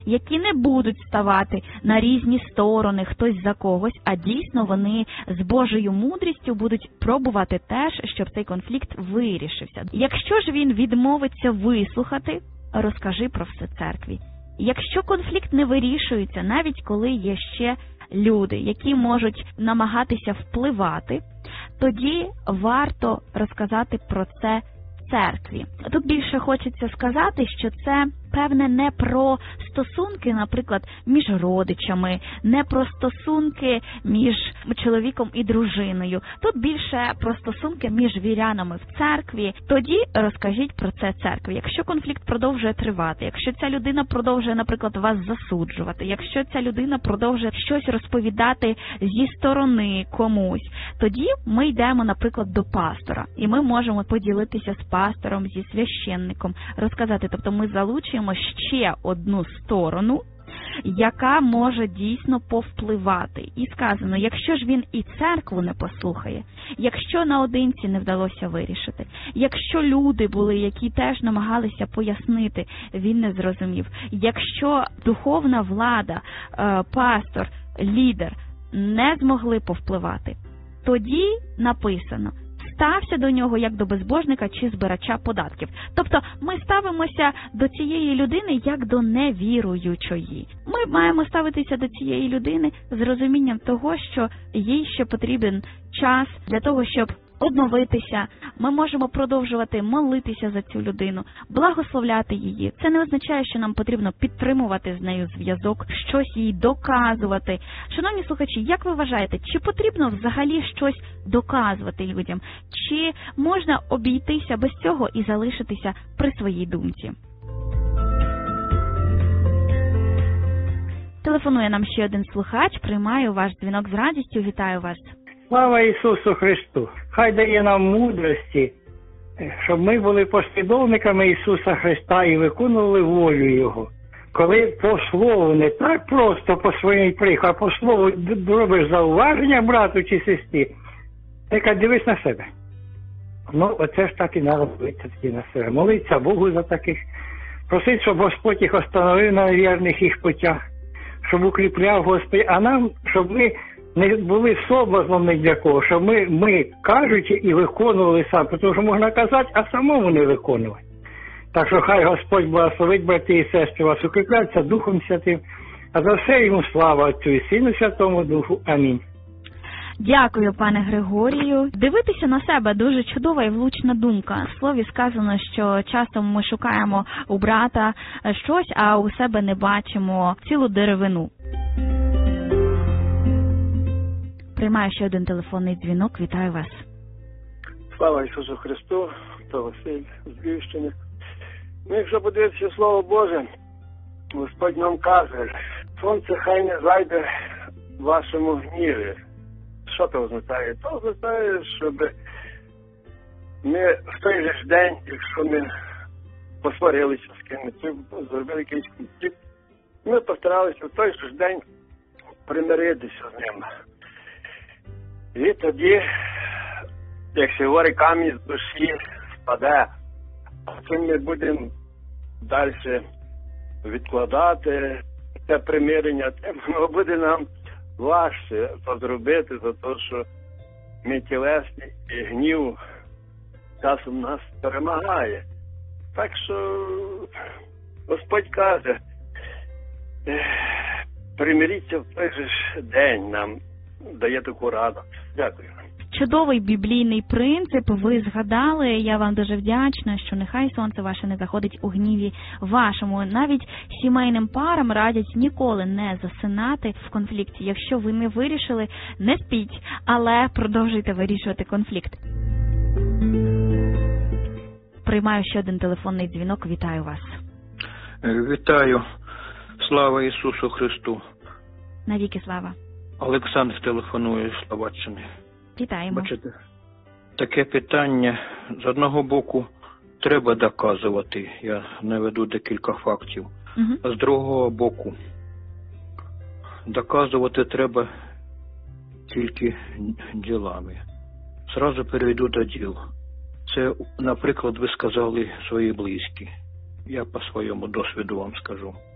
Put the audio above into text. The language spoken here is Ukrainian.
які не будуть ставати на різні сторони хтось за когось, а дійсно вони з Божою мудрістю будуть пробувати теж, щоб цей конфлікт вирішився. Якщо ж він відмовиться вислухати, розкажи про все церкві. Якщо конфлікт не вирішується, навіть коли є ще люди, які можуть намагатися впливати, тоді варто розказати про це церкві. Тут більше хочеться сказати, що це, певне, не про стосунки, наприклад, між родичами, не про стосунки між чоловіком і дружиною. Тут більше про стосунки між вірянами в церкві. Тоді розкажіть про це церкві. Якщо конфлікт продовжує тривати, якщо ця людина продовжує, наприклад, вас засуджувати, якщо ця людина продовжує щось розповідати зі сторони комусь, тоді ми йдемо, наприклад, до пастора. І ми можемо поділитися з пастором, зі священником, розказати. Тобто ми залучуємо ще одну сторону, яка може дійсно повпливати. І сказано, якщо ж він і церкву не послухає, якщо наодинці не вдалося вирішити, якщо люди були, які теж намагалися пояснити, він не зрозумів, якщо духовна влада, пастор, лідер не змогли повпливати, тоді написано, стався до нього як до безбожника чи збирача податків. Тобто ми ставимося до цієї людини як до невіруючої. Ми маємо ставитися до цієї людини з розумінням того, що їй ще потрібен час для того, щоб обновитися. Ми можемо продовжувати молитися за цю людину, благословляти її. Це не означає, що нам потрібно підтримувати з нею зв'язок, щось їй доказувати. Шановні слухачі, як ви вважаєте, чи потрібно взагалі щось доказувати людям? Чи можна обійтися без цього і залишитися при своїй думці? Телефонує нам ще один слухач, приймаю ваш дзвінок з радістю, вітаю вас. Слава Ісусу Христу! Хай дає нам мудрості, щоб ми були послідовниками Ісуса Христа і виконували волю Його. Коли по слову, не так просто по своїй приху, а по слову робиш зауваження брату чи сестрі, ти дивись на себе. Ну, оце ж так і треба робити тоді на себе. Молиться Богу за таких. Просить, щоб Господь їх остановив на вірних їх путях, щоб укріпляв Господь, а нам, щоб ми не були соблазном ні для кого, щоб ми кажучи і виконували сам, тому що можна казати, а самому не виконувати. Так що хай Господь благословить, брати і сестри, вас укріпляться Духом Святим, а за все йому слава Отцю і Сину Святому Духу. Амінь. Дякую, пане Григорію. Дивитися на себе дуже чудова і влучна думка. В слові сказано, що часто ми шукаємо у брата щось, а у себе не бачимо цілу деревину. Приймаю ще один телефонний дзвінок. Вітаю вас. Слава Ісусу Христу, то Василь з Львівщини. Ну, якщо подивитися Слово Боже, Господь нам каже, сонце хай не зайде в вашому гніві. Що це означає? Це означає, щоб ми в той же ж день, якщо ми посварилися з кимось, зробили якийсь конфлікт, ми постаралися в той же ж день примиритися з ним. І тоді, як се говорить, камінь з душі спаде, а цим ми будемо далі відкладати це примирення, тим воно буде нам важче зробити за те, що ми тілесні і гнів часом нас перемагає. Так що Господь каже, примиріться в той же ж день, нам дає таку раду. Дякую. Чудовий біблійний принцип ви згадали. Я вам дуже вдячна, що нехай сонце ваше не заходить у гніві вашому. Навіть сімейним парам радять ніколи не засинати в конфлікті. Якщо ви не вирішили, не спіть, але продовжуйте вирішувати конфлікт. Приймаю ще один телефонний дзвінок. Вітаю вас. Вітаю. Слава Ісусу Христу. Навіки слава. Олександр телефонує з Словаччини. Вітаємо. Бачите, таке питання, з одного боку, треба доказувати, я наведу декілька фактів, а з другого боку, доказувати треба тільки ділами. Зразу перейду до діл. Це, наприклад, ви сказали свої близькі. Я по своєму досвіду вам скажу.